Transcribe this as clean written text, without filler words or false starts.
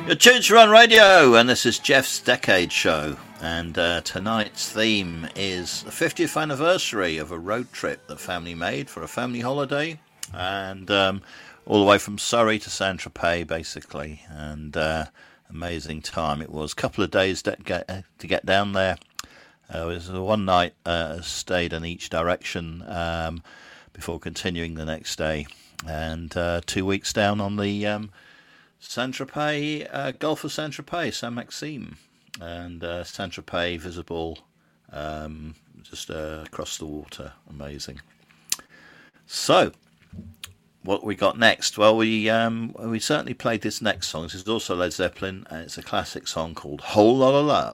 Your tunes are on radio, and this is Jeff's Decade Show. And tonight's theme is the 50th anniversary of a road trip the family made for a family holiday, and all the way from Surrey to Saint-Tropez, basically. And amazing time it was. A couple of days to get down there. It was one night, stayed in each direction before continuing the next day, and 2 weeks down on the Saint-Tropez, Gulf of Saint-Tropez, Saint-Maxime, and Saint-Tropez visible just across the water. Amazing. So, what we got next? Well, we certainly played this next song. This is also Led Zeppelin, and it's a classic song called Whole Lotta Love.